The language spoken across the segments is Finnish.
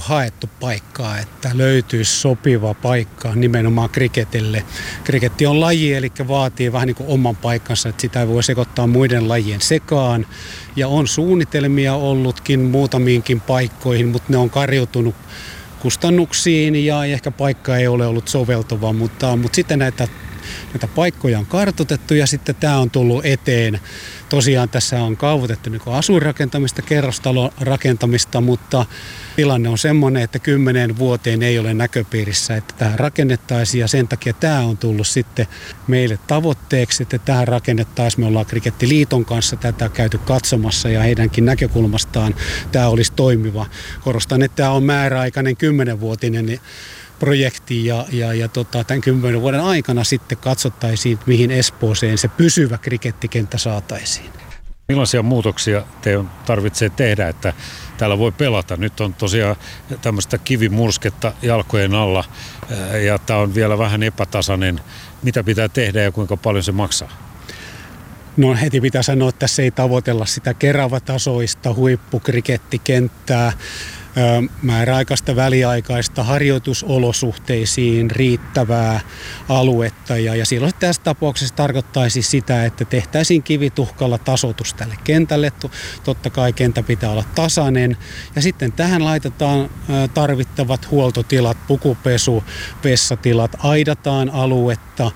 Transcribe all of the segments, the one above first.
haettu paikkaa, että löytyisi sopiva paikka nimenomaan kriketille. Kriketti on laji, eli vaatii vähän niin kuin oman paikkansa, että sitä ei voi sekoittaa muiden lajien sekaan. Ja on suunnitelmia ollutkin muutamiinkin paikkoihin, mutta ne on kariutunut kustannuksiin ja ehkä paikka ei ole ollut soveltuva, mutta sitten näitä paikkoja on kartoitettu ja sitten tämä on tullut eteen. Tosiaan tässä on kaavoitettu niin asuinrakentamista, kerrostalon rakentamista, mutta tilanne on semmoinen, että 10 vuoteen ei ole näköpiirissä, että tähän rakennettaisiin ja sen takia tämä on tullut sitten meille tavoitteeksi, että tähän rakennettaisiin. Me ollaan Krikettiliiton kanssa tätä käyty katsomassa ja heidänkin näkökulmastaan tämä olisi toimiva. Korostan, että tämä on määräaikainen 10-vuotinen projekti ja tämän 10 vuoden aikana sitten katsottaisiin, mihin Espooseen se pysyvä krikettikenttä saataisiin. Millaisia muutoksia te tarvitsee tehdä, että täällä voi pelata? Nyt on tosiaan tämmöistä kivimursketta jalkojen alla ja tämä on vielä vähän epätasainen. Mitä pitää tehdä ja kuinka paljon se maksaa? No heti pitää sanoa, että tässä ei tavoitella sitä Kerava-tasoista huippukrikettikenttää, määräaikaista väliaikaista harjoitusolosuhteisiin riittävää aluetta ja silloin tässä tapauksessa tarkoittaisi sitä, että tehtäisiin kivituhkalla tasoitus tälle kentälle. Totta kai kenttä pitää olla tasainen ja sitten tähän laitetaan tarvittavat huoltotilat, vessatilat, aidataan aluetta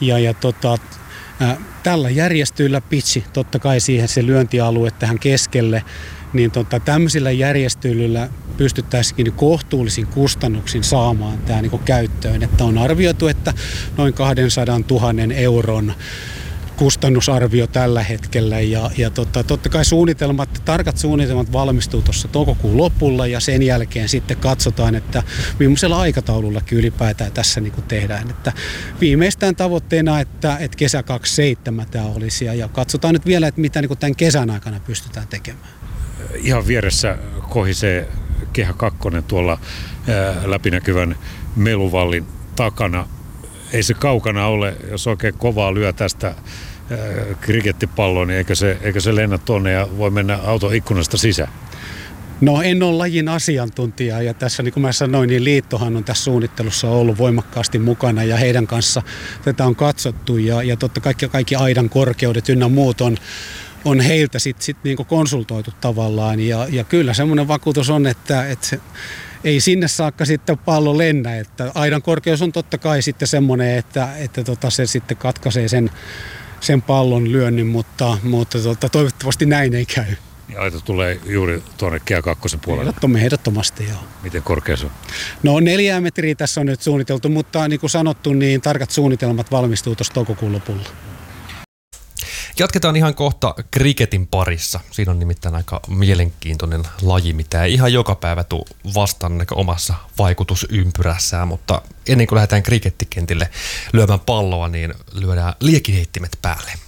tällä järjestyillä pitsi, totta kai siihen se lyöntialue tähän keskelle, niin tämmöisillä järjestelyillä pystyttäisiin kohtuullisin kustannuksin saamaan tämä niin käyttöön. Että on arvioitu, että noin 200 000 euron kustannusarvio tällä hetkellä ja totta kai tarkat suunnitelmat valmistuu tuossa toukokuun lopulla ja sen jälkeen sitten katsotaan, että millaisella aikataulullakin ylipäätään tässä niin tehdään. Että viimeistään tavoitteena, että kesä 27 tämä olisi ja katsotaan nyt vielä, että mitä niin tämän kesän aikana pystytään tekemään. Ihan vieressä kohisee Kehä 2 tuolla läpinäkyvän meluvallin takana. Ei se kaukana ole, jos oikein kovaa lyö tästä krikettipalloon, niin eikö se lennä tuonne ja voi mennä auton ikkunasta sisään? No en ole lajin asiantuntija ja tässä niin kuin mä sanoin, niin liittohan on tässä suunnittelussa ollut voimakkaasti mukana ja heidän kanssa tätä on katsottu ja totta kaikki aidan korkeudet ynnä muut on heiltä sitten niin kuin konsultoitu tavallaan ja kyllä semmoinen vakuutus on, että se ei sinne saakka sitten pallo lennä, että aidan korkeus on totta kai sitten semmoinen, että se sitten katkaisee sen pallon lyönnin, mutta toivottavasti näin ei käy. Ja aita tulee juuri tuonne Kehä 2 puolelle. Ehdottomasti joo. Miten korkea se on? No 4 metriä tässä on nyt suunniteltu, mutta niin kuin sanottu, niin tarkat suunnitelmat valmistuu tuossa toukokuun lopulla. Jatketaan ihan kohta kriketin parissa. Siinä on nimittäin aika mielenkiintoinen laji, mitä ei ihan joka päivä tule vastaan omassa vaikutusympyrässään, mutta ennen kuin lähdetään krikettikentille lyömään palloa, niin lyödään liekinheittimet päälle.